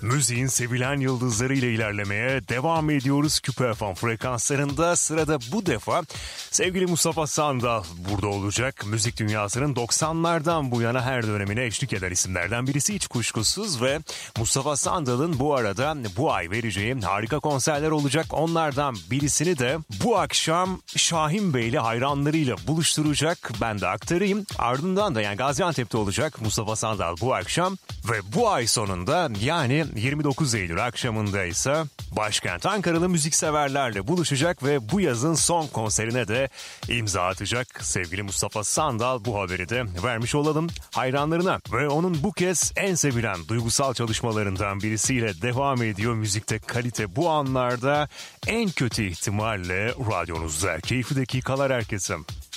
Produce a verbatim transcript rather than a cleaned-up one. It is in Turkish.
Müziğin sevilen yıldızlarıyla ilerlemeye devam ediyoruz Küpe F M frekanslarında. Sırada bu defa sevgili Mustafa Sandal burada olacak. Müzik dünyasının doksanlardan bu yana her dönemine eşlik eden isimlerden birisi hiç kuşkusuz ve Mustafa Sandal'ın bu arada bu ay vereceği harika konserler olacak. Onlardan birisini de bu akşam Şahin Bey'le hayranlarıyla buluşturacak. Ben de aktarayım. Ardından da yani Gaziantep'te olacak Mustafa Sandal bu akşam ve bu ay sonunda yani yirmi dokuz Eylül akşamında ise başkent Ankaralı müzikseverlerle buluşacak ve bu yazın son konserine de imza atacak. Sevgili Mustafa Sandal bu haberi de vermiş olalım hayranlarına ve onun bu kez en sevilen duygusal çalışmalarından birisiyle devam ediyor. Müzikte kalite bu anlarda en kötü ihtimalle radyonuzda. Keyifli dakikalar herkese.